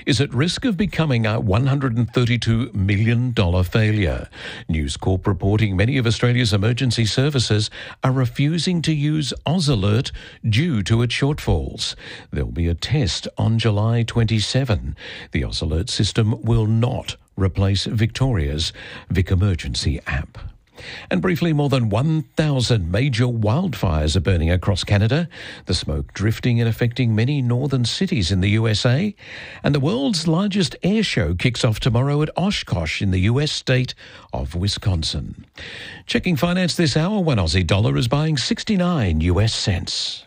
is at risk of becoming a $132 million failure. News Corp reporting many of Australia's emergency services are refusing to use AusAlert due to its shortfalls. There'll be a test on July 27. The AusAlert system will not replace Victoria's Vic Emergency app. And briefly, more than 1,000 major wildfires are burning across Canada, the smoke drifting and affecting many northern cities in the USA. And the world's largest air show kicks off tomorrow at Oshkosh in the US state of Wisconsin. Checking finance this hour, one Aussie dollar is buying 69 US cents.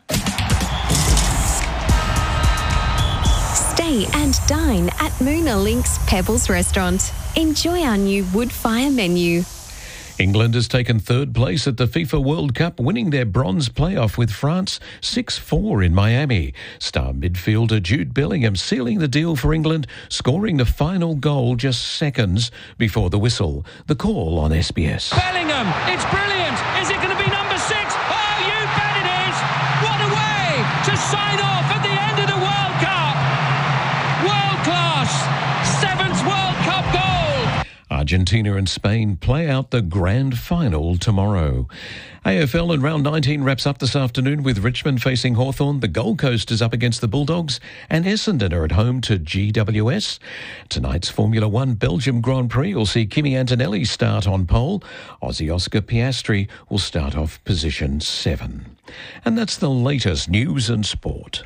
Stay and dine at Moona Links Pebbles Restaurant. Enjoy our new wood fire menu. England has taken third place at the FIFA World Cup, winning their bronze playoff with France 6-4 in Miami. Star midfielder Jude Bellingham sealing the deal for England, scoring the final goal just seconds before the whistle. The call on SBS. Bellingham, it's brilliant. Is it going to be number 6? Oh, you bet it is. What a way to sign off at the end of the World Cup. World class. 7th World Cup goal. Argentina and Spain play out the grand final tomorrow. AFL and round 19 wraps up this afternoon with Richmond facing Hawthorn. The Gold Coast is up against the Bulldogs and Essendon are at home to GWS. Tonight's Formula One Belgium Grand Prix will see Kimi Antonelli start on pole. Aussie Oscar Piastri will start off position 7. And that's the latest news and sport.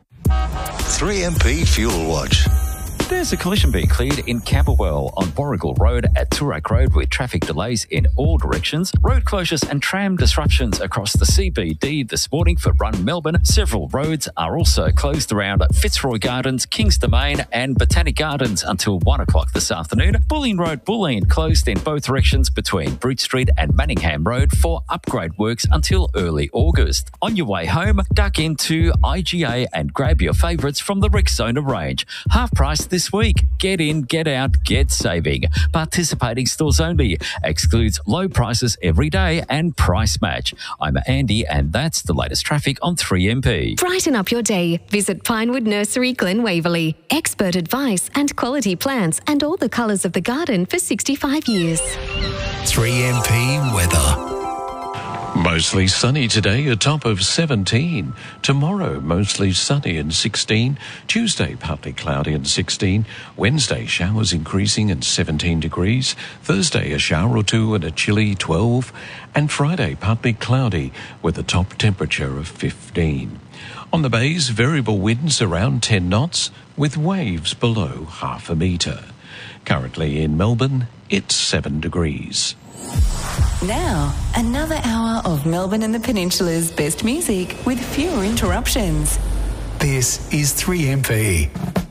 3MP Fuel Watch. There's a collision being cleared in Camberwell on Warrigal Road at Toorak Road with traffic delays in all directions. Road closures and tram disruptions across the CBD this morning for Run Melbourne. Several roads are also closed around Fitzroy Gardens, Kings Domain and Botanic Gardens until 1 o'clock this afternoon. Bulleen Road, Bulleen closed in both directions between Brute Street and Manningham Road for upgrade works until early August. On your way home, duck into IGA and grab your favourites from the Rexona range. Half price this week. Get in, get out, get saving. Participating stores only. Excludes low prices every day and price match. I'm Andy and that's the latest traffic on 3MP. Brighten up your day. Visit Pinewood Nursery, Glen Waverley. Expert advice and quality plants and all the colours of the garden for 65 years. 3MP weather. Mostly sunny today, a top of 17. Tomorrow, mostly sunny and 16. Tuesday, partly cloudy and 16. Wednesday, showers increasing and 17 degrees. Thursday, a shower or two and a chilly 12. And Friday, partly cloudy with a top temperature of 15. On the bays, variable winds around 10 knots with waves below half a metre. Currently in Melbourne, it's 7 degrees. Now, another hour of Melbourne and the Peninsula's best music with fewer interruptions. This is 3MP.